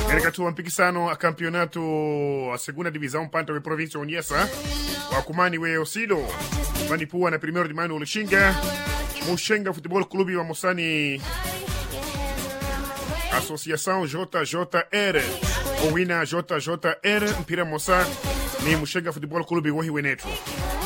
Katika mpikisano a campeonato a segunda divisão panta we província Onyesa wakumani we Osido vanipua na primeiro de maio Luxinga Mushenga Futebol Clube wa Moçani Associação JJR Owina JJR Mpira Moça ni Mushenga Futebol Clube wohi wenetu